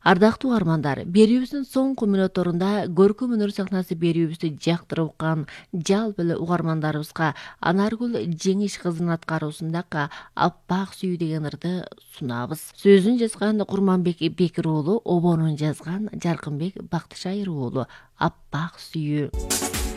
Ардактуу угармандар, берүүбүздүн соңку мүнөттөрүндө көркөм өнөр сахнасы берүүбүздү жактырып уккан жалпы эле угармандарыбызга Анаргүл Жеңиш кызынын аткаруусундагы Аппак сүйүү деген ырды сунабыз. Сөзүн жазган Курманбек Бекир уулу, обонун жазган Жаркынбек Бактышайыр уулу. Аппак сүйүү.